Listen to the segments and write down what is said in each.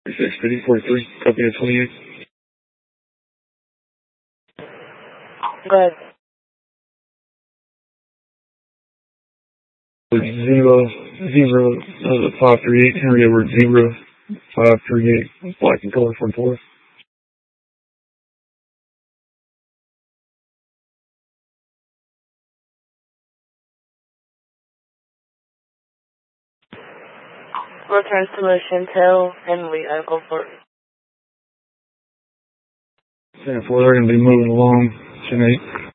650-43, copy at 28. Go ahead. 538, Henry Edward 0538, black and color 44. Return to Chantel and we go for it. 10-4, they're going to be moving along. 10-8.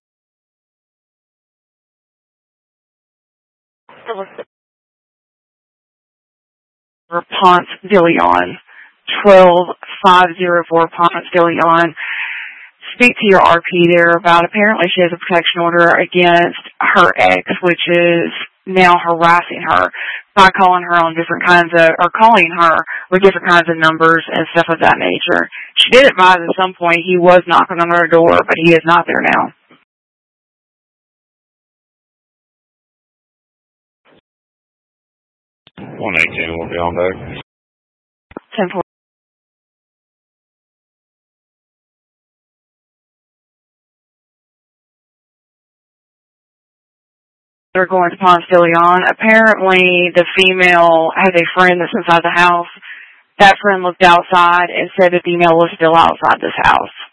Ponce de Leon, 12504 Ponce de Leon. Speak to your RP there about apparently she has a protection order against her ex, which is now harassing her by calling her on different kinds of, or calling her with different kinds of numbers and stuff of that nature. She did advise at some point he was knocking on her door, but he is not there now. 118 will be on back. 10-4. They're going to Ponce de Leon. Apparently, the female has a friend that's inside the house. That friend looked outside and said the female was still outside this house.